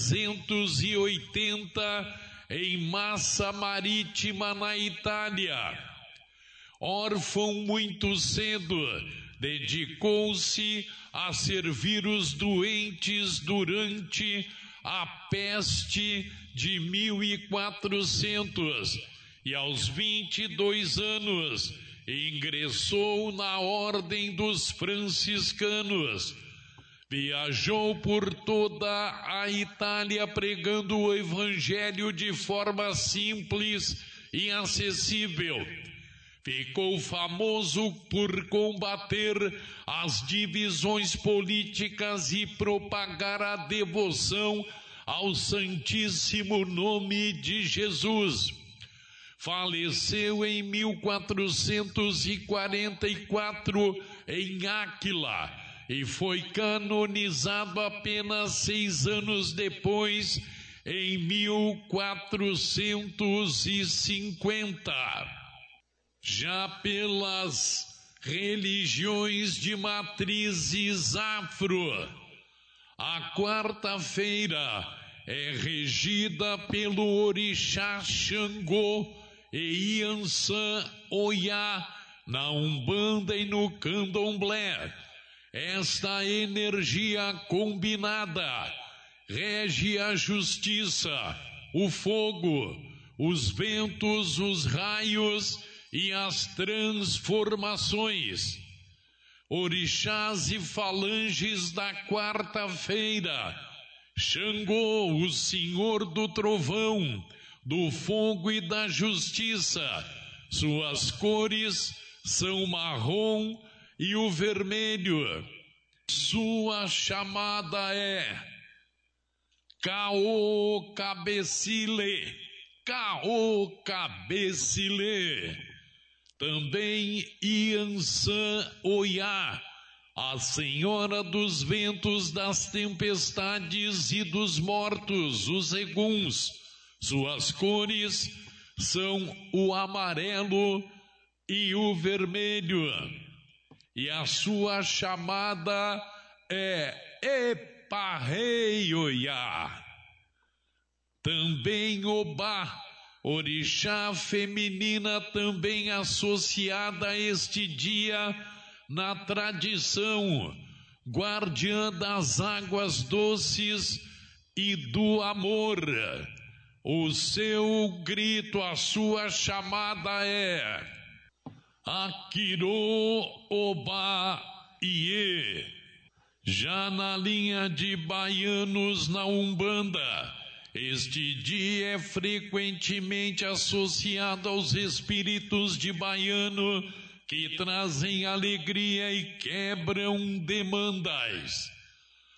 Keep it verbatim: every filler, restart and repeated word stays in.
trezentos e oitenta em Massa Marítima, na Itália. Órfão muito cedo, dedicou-se a servir os doentes durante a peste de mil e quatrocentos e aos vinte e dois anos ingressou na Ordem dos Franciscanos. Viajou por toda a Itália pregando o Evangelho de forma simples e acessível. Ficou famoso por combater as divisões políticas e propagar a devoção ao Santíssimo Nome de Jesus. Faleceu em mil quatrocentos e quarenta e quatro em Áquila e foi canonizado apenas seis anos depois, em mil quatrocentos e cinquenta. Já pelas religiões de matrizes afro, a quarta-feira é regida pelo orixá Xangô e Iansã Oiá na Umbanda e no Candomblé. Esta energia combinada rege a justiça, o fogo, os ventos, os raios e as transformações. Orixás e falanges da quarta-feira: Xangô, o senhor do trovão, do fogo e da justiça. Suas cores são marrom e o vermelho. Sua chamada é Caô Cabecile, Caô Cabecile. Também Iansã Oiá, a Senhora dos ventos, das tempestades e dos mortos, os eguns. Suas cores são o amarelo e o vermelho. E a sua chamada é Eparrei Oiá. Também Obá, orixá feminina, também associada a este dia na tradição, guardiã das águas doces e do amor. O seu grito, a sua chamada é Akiro Obá Iê. Já na linha de baianos na Umbanda, este dia é frequentemente associado aos espíritos de baiano que trazem alegria e quebram demandas.